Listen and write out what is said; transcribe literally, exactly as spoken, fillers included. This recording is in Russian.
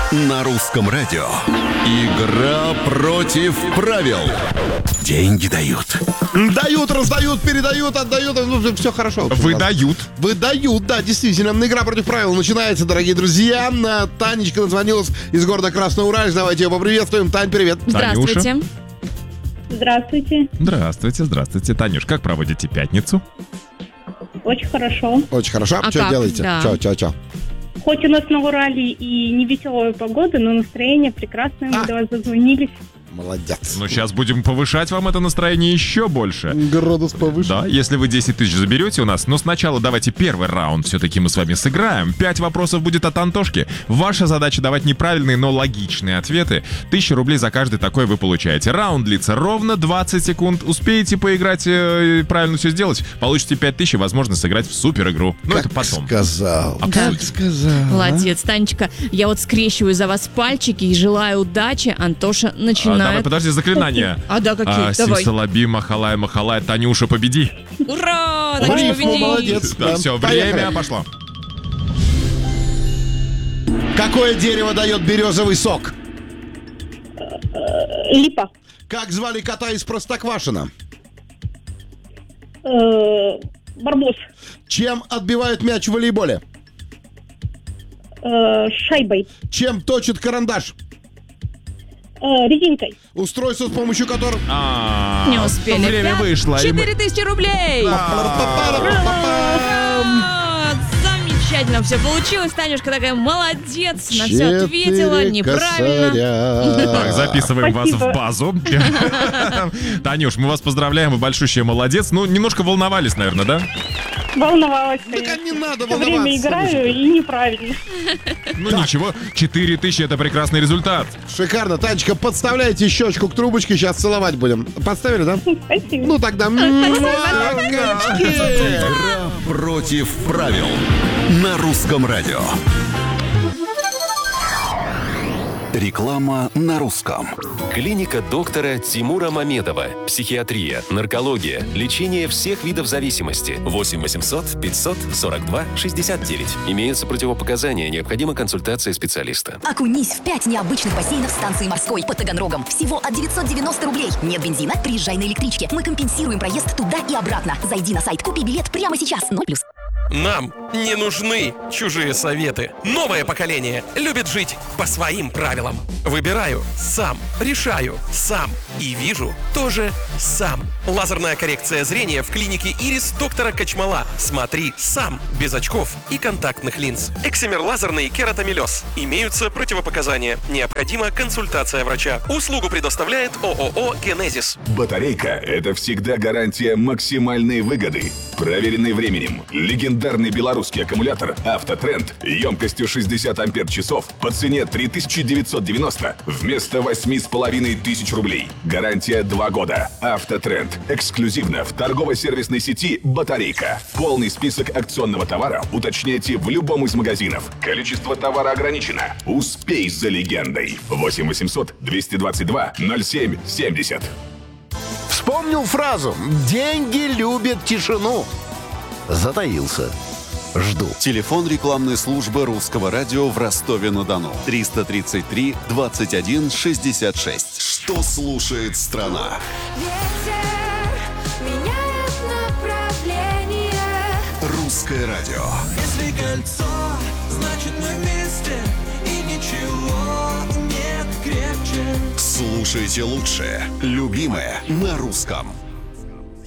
На русском радио. Игра против правил. Деньги дают. Дают, раздают, передают, отдают. Ну, все хорошо. Выдают. Выдают, да, действительно. Игра против правил начинается, дорогие друзья. Танечка дозвонилась из города Красноуральск. Давайте ее поприветствуем. Тань, привет. Здравствуйте. Здравствуйте. Здравствуйте, здравствуйте. Танюш, как проводите пятницу? Очень хорошо. Очень хорошо. А что как? делаете? Да. Что, что, что? Хоть у нас на Урале и не веселая погода, но настроение прекрасное. Мы А. до вас дозвонились. Молодец. Ну, сейчас будем повышать вам это настроение еще больше. Градус повыше. Да, если вы десять тысяч заберете у нас, но сначала давайте первый раунд все-таки мы с вами сыграем. Пять вопросов будет от Антошки. Ваша задача давать неправильные, но логичные ответы. Тысяча рублей за каждый такой вы получаете. Раунд длится ровно двадцать секунд. Успеете поиграть и правильно все сделать, получите пять тысяч и возможность сыграть в супер игру. Но Как это потом. сказал. Обсудим. Как сказал. Молодец, Танечка. Я вот скрещиваю за вас пальчики и желаю удачи. Антоша А, начинает. давай, подожди, заклинание. А, да, какие? А, Давай. Симсалаби, махалай, махалай, Танюша, победи. Ура! В Танюша, рифму, победи. молодец. Да, все, Поехали. время пошло. Какое дерево дает березовый сок? Липа. Как звали кота из Простоквашино? Э, Барбос. Чем отбивают мяч в волейболе? Э, Шайбой. Чем точит карандаш? Э, Резинкой. Устройство, с помощью которого... А, Не успели. Время Пять- вышло. и мы- Четыре тысячи рублей. Па-па-па-па-па-пам. Ура! Замечательно все получилось. Танюшка такая молодец. На все ответила Четыре неправильно. косаря. Так, записываем Спасибо. вас в базу. Танюш, мы вас поздравляем, вы большущая молодец. Ну, немножко волновались, наверное, да? Волновалась, Так конечно. не надо Все время волноваться. играю и неправильно. Ну ничего, четыре тысячи это прекрасный результат. Шикарно. Танечка, подставляйте щечку к трубочке, сейчас целовать будем. Подставили, да? Спасибо. Ну тогда... Игра против правил. На русском радио. Реклама на русском. Клиника доктора Тимура Мамедова. Психиатрия, наркология, лечение всех видов зависимости. восемь восемьсот пятьсот сорок два шестьдесят девять. Имеются противопоказания, необходима консультация специалиста. Окунись в пять необычных бассейнов станции морской под Таганрогом. Всего от девятьсот девяносто рублей. Нет бензина? Приезжай на электричке. Мы компенсируем проезд туда и обратно. Зайди на сайт, купи билет прямо сейчас. ноль плюс. Нам не нужны чужие советы. Новое поколение любит жить по своим правилам. Выбираю сам, решаю сам и вижу тоже сам. Лазерная коррекция зрения в клинике Ирис доктора Качмала. Смотри сам, без очков и контактных линз. Эксимер лазерный и кератомелез. Имеются противопоказания. Необходима консультация врача. Услугу предоставляет ООО «Генезис». Батарейка – это всегда гарантия максимальной выгоды. Проверенный временем. Легендарный белорусский аккумулятор «Автотренд» емкостью шестьдесят ампер-часов по цене три тысячи девятьсот девяносто вместо восемь с половиной тысяч рублей. Гарантия два года. «Автотренд». Эксклюзивно в торгово-сервисной сети «Батарейка». Полный список акционного товара уточняйте в любом из магазинов. Количество товара ограничено. Успей за легендой. восемь восемьсот двести двадцать два ноль семь семьдесят. Вспомнил фразу «Деньги любят тишину». Затаился. Жду. Телефон рекламной службы русского радио в Ростове-на-Дону. триста тридцать три двадцать один шестьдесят шесть. Что слушает страна? Русское радио. Если кольцо, значит мы вместе, и ничего нет крепче. Слушайте лучшее. Любимое на русском.